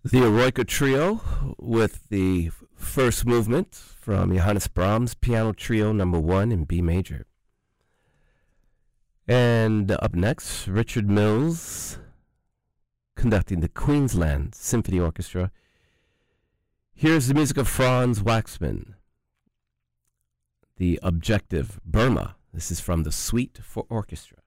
The Eroica Trio with the first movement from Johannes Brahms, Piano Trio Number 1 in B major. And up next, Richard Mills conducting the Queensland Symphony Orchestra. Here's the music of Franz Waxman, the Objective Burma. This is from the Suite for Orchestra.